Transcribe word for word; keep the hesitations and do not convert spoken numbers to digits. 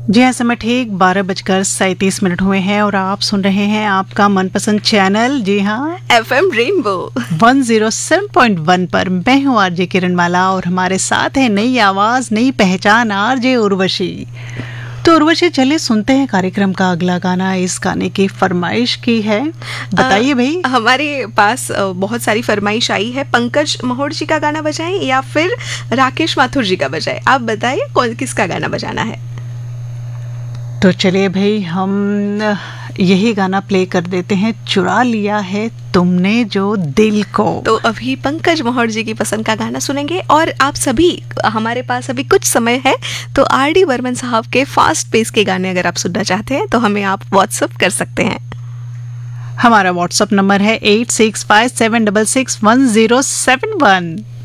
जी हाँ, समय ठीक बारह बजकर सैंतीस मिनट हुए हैं और आप सुन रहे हैं आपका मनपसंद चैनल, जी हाँ, F M rainbow one zero seven point one पर। मैं हूँ आरजे किरणमाला और हमारे साथ है नई आवाज नई पहचान आरजे उर्वशी। तो उर्वशी, चलिए सुनते हैं कार्यक्रम का अगला गाना। इस गाने की फरमाइश की है, बताइए भाई। हमारे पास अ, बहुत सारी फरमाइश आई है। पंकज मोहड़ जी का गाना बजाएं या फिर राकेश माथुर जी का बजाएं, आप बताइए कौन किसका गाना बजाना है। तो चलिए भाई, हम यही गाना प्ले कर देते हैं, चुरा लिया है तुमने जो दिल को। तो अभी पंकज मोहड़ जी की पसंद का गाना सुनेंगे और आप सभी, हमारे पास अभी कुछ समय है, तो आर डी बर्मन साहब के फास्ट पेस के गाने अगर आप सुनना चाहते हैं तो हमें आप व्हाट्सअप कर सकते हैं। हमारा व्हाट्सअप नंबर है eight six five seven double six one zero seven one.